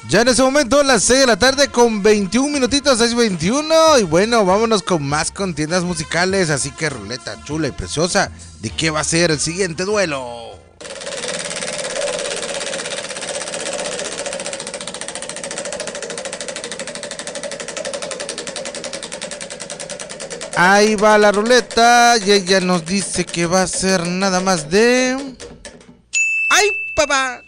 Ya en ese momento las 6 de la tarde con 21 minutitos, 6:21. Y bueno, vámonos con más contiendas musicales. Así que ruleta chula y preciosa, ¿de qué va a ser el siguiente duelo? Ahí va la ruleta y ella nos dice que va a ser nada más de... ¡Ay, papá!